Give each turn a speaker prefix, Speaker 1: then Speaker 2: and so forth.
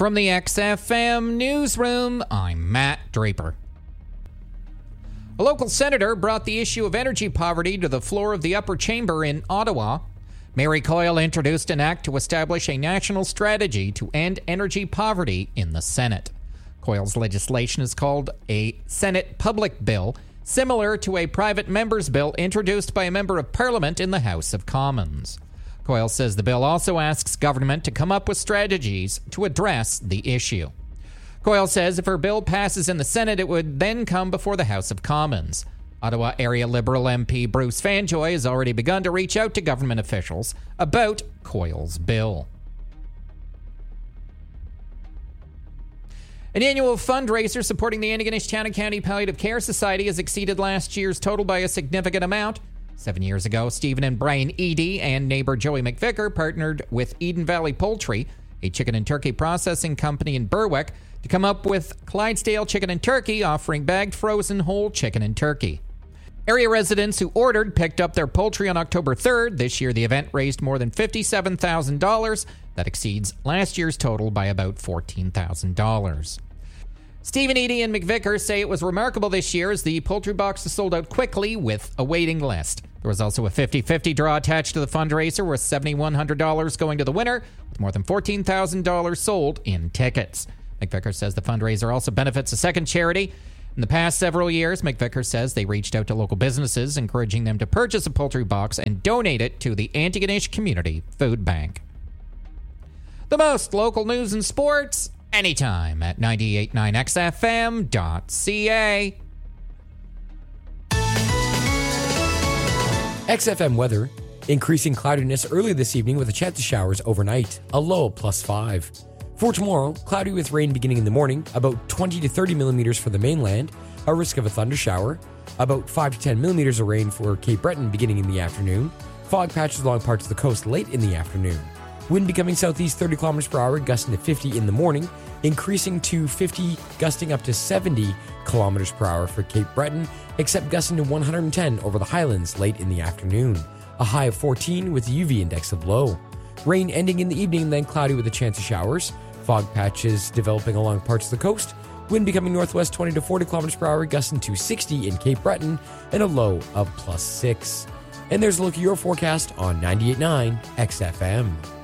Speaker 1: From the XFM newsroom, I'm Matt Draper. A local senator brought the issue of energy poverty to the floor of the upper chamber in Ottawa. Mary Coyle introduced an act to establish a national strategy to end energy poverty in the Senate. Coyle's legislation is called a Senate Public Bill, similar to a private member's bill introduced by a member of Parliament in the House of Commons. Coyle says the bill also asks government to come up with strategies to address the issue. Coyle says if her bill passes in the Senate, it would then come before the House of Commons. Ottawa area Liberal MP Bruce Fanjoy has already begun to reach out to government officials about Coyle's bill. An annual fundraiser supporting the Antigonish Town and County Palliative Care Society has exceeded last year's total by a significant amount. 7 years ago, Stephen and Brian Eady and neighbor Joey McVicker partnered with Eden Valley Poultry, a chicken and turkey processing company in Berwick, to come up with Clydesdale Chicken and Turkey, offering bagged frozen whole chicken and turkey. Area residents who ordered picked up their poultry on October 3rd. This year, the event raised more than $57,000. That exceeds last year's total by about $14,000. Stephen Eady and McVicker say it was remarkable this year as the poultry boxes sold out quickly with a waiting list. There was also a 50-50 draw attached to the fundraiser worth $7,100 going to the winner, with more than $14,000 sold in tickets. McVicker says the fundraiser also benefits a second charity. In the past several years, McVicker says they reached out to local businesses, encouraging them to purchase a poultry box and donate it to the Antigonish Community Food Bank. The most local news and sports, anytime at 989xfm.ca.
Speaker 2: XFM weather. Increasing cloudiness early this evening with a chance of showers overnight. A low of +5. For tomorrow, cloudy with rain beginning in the morning, about 20 to 30 millimeters for the mainland, a risk of a thunder shower, about 5 to 10 millimeters of rain for Cape Breton beginning in the afternoon, fog patches along parts of the coast late in the afternoon. Wind becoming southeast 30 kilometers per hour, gusting to 50 in the morning, increasing to 50, gusting up to 70 kilometers per hour for Cape Breton, except gusting to 110 over the Highlands late in the afternoon. A high of 14 with the UV index of low. Rain ending in the evening, then cloudy with a chance of showers. Fog patches developing along parts of the coast. Wind becoming northwest 20 to 40 kilometers per hour, gusting to 60 in Cape Breton, and a low of +6. And there's a look at your forecast on 98.9 XFM.